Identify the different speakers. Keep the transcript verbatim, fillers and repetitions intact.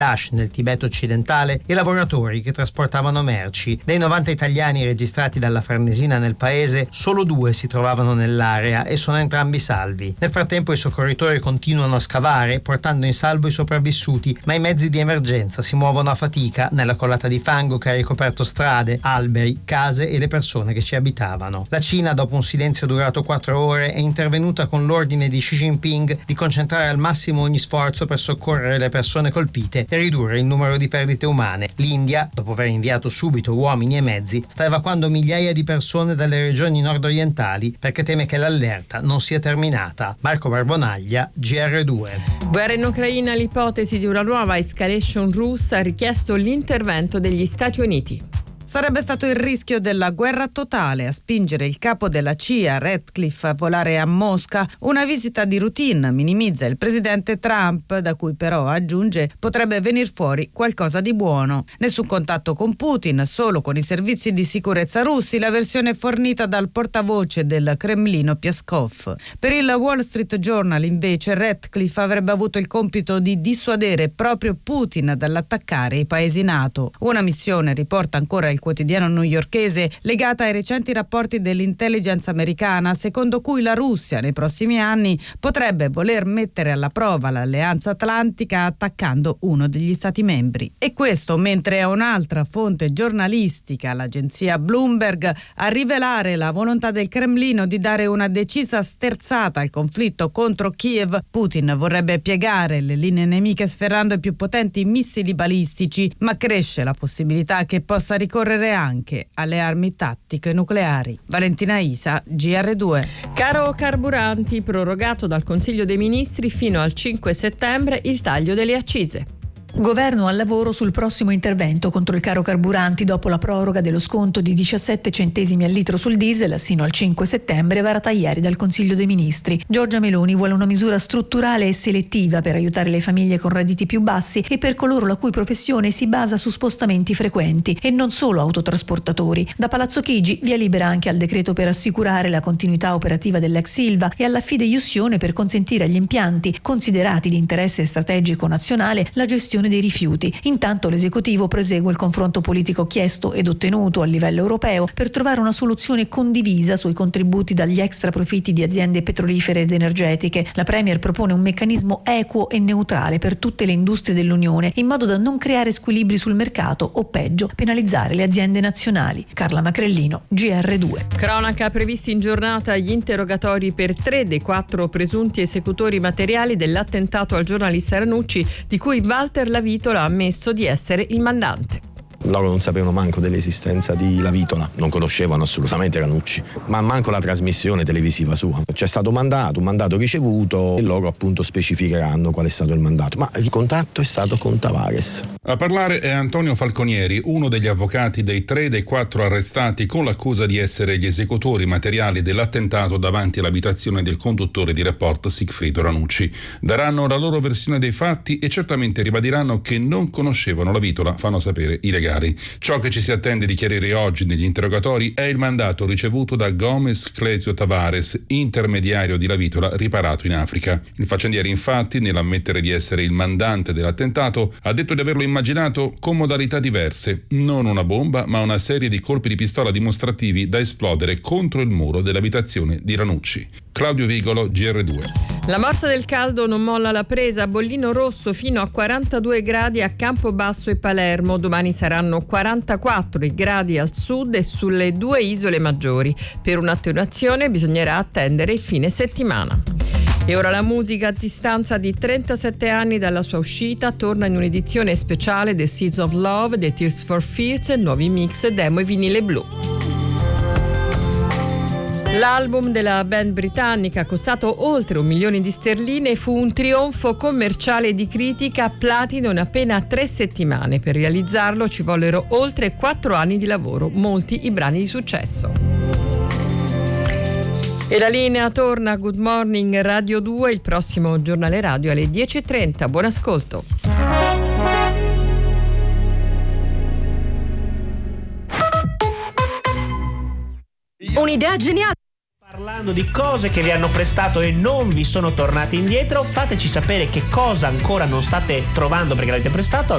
Speaker 1: nel Tibet occidentale e lavoratori che trasportavano merci. Dei novanta italiani registrati dalla Farnesina nel paese, solo due si trovavano nell'area e sono entrambi salvi. Nel frattempo i soccorritori continuano a scavare, portando in salvo i sopravvissuti, ma i mezzi di emergenza si muovono a fatica nella collata di fango che ha ricoperto strade, alberi, case e le persone che ci abitavano. La Cina, dopo un silenzio durato quattro ore, è intervenuta con l'ordine di Xi Jinping di concentrare al massimo ogni sforzo per soccorrere le persone colpite e ridurre il numero di perdite umane. L'India, dopo aver inviato subito uomini e mezzi, sta evacuando migliaia di persone dalle regioni nord-orientali perché teme che l'allerta non sia terminata. Marco Barbonaglia, G R due.
Speaker 2: Guerra in Ucraina, l'ipotesi di una nuova escalation russa ha richiesto l'intervento degli Stati Uniti.
Speaker 3: Sarebbe stato il rischio della guerra totale a spingere il capo della C I A, Ratcliffe, a volare a Mosca. Una visita di routine, minimizza il presidente Trump, da cui però, aggiunge, potrebbe venir fuori qualcosa di buono. Nessun contatto con Putin, solo con i servizi di sicurezza russi, la versione fornita dal portavoce del Cremlino Peskov. Per il Wall Street Journal, invece, Ratcliffe avrebbe avuto il compito di dissuadere proprio Putin dall'attaccare i paesi NATO. Una missione, riporta ancora il quotidiano newyorkese, legata ai recenti rapporti dell'intelligence americana, secondo cui la Russia nei prossimi anni potrebbe voler mettere alla prova l'alleanza atlantica attaccando uno degli stati membri. E questo mentre è un'altra fonte giornalistica, l'agenzia Bloomberg, a rivelare la volontà del Cremlino di dare una decisa sterzata al conflitto contro Kiev. Putin vorrebbe piegare le linee nemiche sferrando i più potenti missili balistici, ma cresce la possibilità che possa ricorrere anche alle armi tattiche nucleari. Valentina Isa, G R due.
Speaker 2: Caro carburanti, prorogato dal Consiglio dei Ministri fino al cinque settembre il taglio delle accise.
Speaker 4: Governo al lavoro sul prossimo intervento contro il caro carburanti dopo la proroga dello sconto di diciassette centesimi al litro sul diesel sino al cinque settembre varata ieri dal Consiglio dei Ministri. Giorgia Meloni vuole una misura strutturale e selettiva per aiutare le famiglie con redditi più bassi e per coloro la cui professione si basa su spostamenti frequenti e non solo autotrasportatori. Da Palazzo Chigi via libera anche al decreto per assicurare la continuità operativa dell'ex Ilva e alla fideiussione per consentire agli impianti considerati di interesse strategico nazionale la gestione dei rifiuti. Intanto l'esecutivo prosegue il confronto politico chiesto ed ottenuto a livello europeo per trovare una soluzione condivisa sui contributi dagli extra profitti di aziende petrolifere ed energetiche. La Premier propone un meccanismo equo e neutrale per tutte le industrie dell'Unione in modo da non creare squilibri sul mercato o peggio penalizzare le aziende nazionali. Carla Macrellino, G R due.
Speaker 2: Cronaca, previsti in giornata gli interrogatori per tre dei quattro presunti esecutori materiali dell'attentato al giornalista Ranucci, di cui Walter Lavitola ha ammesso di essere il mandante.
Speaker 5: Loro non sapevano manco dell'esistenza di Lavitola, non conoscevano assolutamente Ranucci, ma manco la trasmissione televisiva sua. C'è stato un mandato, un mandato ricevuto e loro appunto specificheranno qual è stato il mandato, ma il contatto è stato con Tavares.
Speaker 6: A parlare è Antonio Falconieri, uno degli avvocati dei tre dei quattro arrestati con l'accusa di essere gli esecutori materiali dell'attentato davanti all'abitazione del conduttore di Report Sigfrido Ranucci. Daranno la loro versione dei fatti e certamente ribadiranno che non conoscevano Lavitola, fanno sapere i legali. Ciò che ci si attende di chiarire oggi negli interrogatori è il mandato ricevuto da Gomez Clesio Tavares, intermediario di Lavitola riparato in Africa. Il faccendiere infatti, nell'ammettere di essere il mandante dell'attentato, ha detto di averlo immaginato con modalità diverse, non una bomba ma una serie di colpi di pistola dimostrativi da esplodere contro il muro dell'abitazione di Ranucci. Claudio Vigolo, G R due.
Speaker 2: La morsa del caldo non molla la presa, bollino rosso fino a quarantadue gradi a Campobasso e Palermo, domani saranno quarantaquattro i gradi al sud e sulle due isole maggiori. Per un'attenuazione bisognerà attendere il fine settimana. E ora la musica. A distanza di trentasette anni dalla sua uscita torna in un'edizione speciale The Seeds of Love, The Tears for Fears, nuovi mix, demo e vinile blu. L'album della band britannica, costato oltre un milione di sterline, fu un trionfo commerciale e di critica platino in appena tre settimane. Per realizzarlo ci vollero oltre quattro anni di lavoro, molti i brani di successo. E la linea torna a Good Morning Radio due, il prossimo giornale radio alle dieci e trenta. Buon ascolto.
Speaker 7: Un'idea geniale! Parlando di cose che vi hanno prestato e non vi sono tornati indietro, fateci sapere che cosa ancora non state trovando perché l'avete prestato